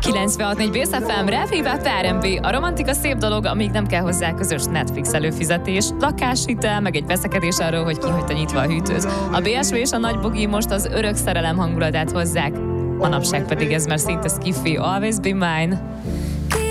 96.4 Bész FM, Refhíváp RMB. A romantika szép dolog, amíg nem kell hozzá közös Netflix előfizetés, lakáshitel, meg egy veszekedés arról, hogy kihagyta nyitva a hűtőt. A BSV és a Nagy Bogi most az örök szerelem hangulatát hozzák. Manapság pedig ez már szinte skifi, Always Be Mine.